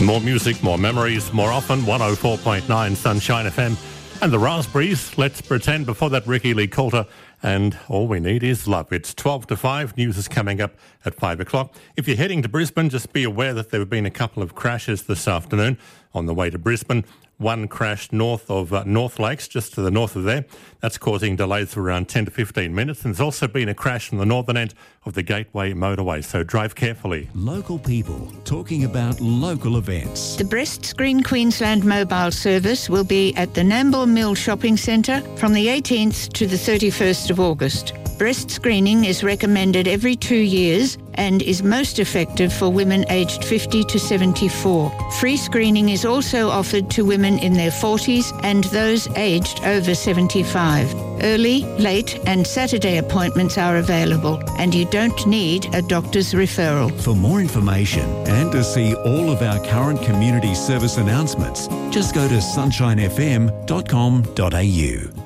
More music, more memories, more often. 104.9 Sunshine FM. And the Raspberries, let's pretend before that Ricky Lee Coulter. And all we need is love. It's 12 to 5. News is coming up at 5 o'clock. If you're heading to Brisbane, just be aware that there have been a couple of crashes this afternoon on the way to Brisbane. One crashed north of North Lakes, just to the north of there. That's causing delays for around 10 to 15 minutes. And there's also been a crash on the northern end of the Gateway motorway, so drive carefully. Local people talking about local events. The Breast Screen Queensland mobile service will be at the Nambour Mill Shopping Centre from the 18th to the 31st of August. Breast screening is recommended every 2 years and is most effective for women aged 50 to 74. Free screening is also offered to women in their 40s and those aged over 75. Early, late and Saturday appointments are available and you don't need a doctor's referral. For more information and to see all of our current community service announcements, just go to sunshinefm.com.au.